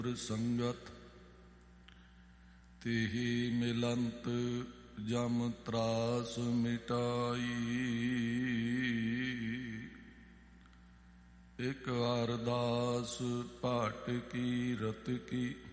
ਸੰਗਤ ਤੇਹੀ ਮਿਲੰਤ ਜਮ ਤਰਾਸ ਮਿਟਾਈ। ਇਕ ਅਰਦਾਸ ਭਾਟ ਕੀ ਰਤ ਕੀ